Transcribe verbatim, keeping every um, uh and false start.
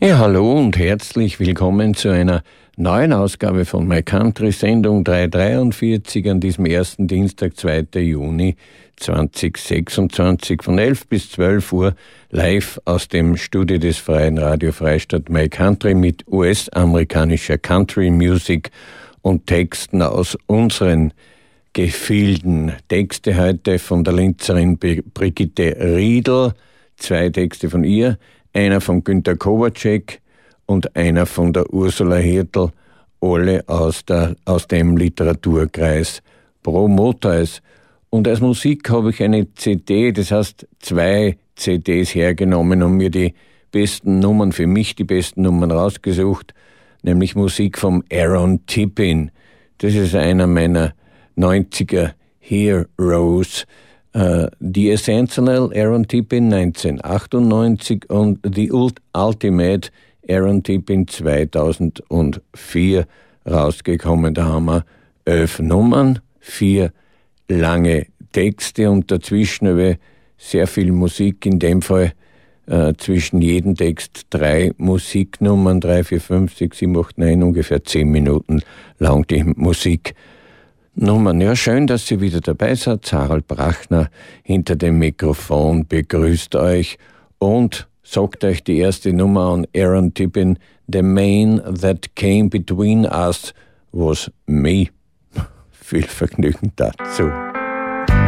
Ja, hallo und herzlich willkommen zu einer neuen Ausgabe von My Country, Sendung dreihundertdreiundvierzig an diesem ersten Dienstag, zweiten Juni zweitausendsechsundzwanzig von elf bis zwölf Uhr live aus dem Studio des Freien Radio Freistadt My Country mit U S-amerikanischer Country Music und Texten aus unseren Gefilden. Texte heute von der Linzerin Brigitte Riedl, zwei Texte von ihr, einer von Günter Kowacek und einer von der Ursula Hirtl, alle aus, der, aus dem Literaturkreis Promoteis. Und als Musik habe ich eine C D, das heißt zwei C Ds hergenommen und mir die besten Nummern, für mich die besten Nummern rausgesucht, nämlich Musik vom Aaron Tippin. Das ist einer meiner neunziger Heroes. Uh, The Essential Aaron Tippin neunzehnhundertachtundneunzig und The Ultimate Aaron Tippin zweitausendvier rausgekommen. Da haben wir elf Nummern, vier lange Texte und dazwischen über sehr viel Musik, in dem Fall uh, zwischen jedem Text drei Musiknummern, drei, vier, fünf, sechs, sieben, acht, neun, ungefähr zehn Minuten lang die Musik. Nummern. Ja, schön, dass Sie wieder dabei seid. Harald Brachner hinter dem Mikrofon begrüßt euch und sagt euch die erste Nummer an Aaron Tippin. The man that came between us was me. Viel Vergnügen dazu.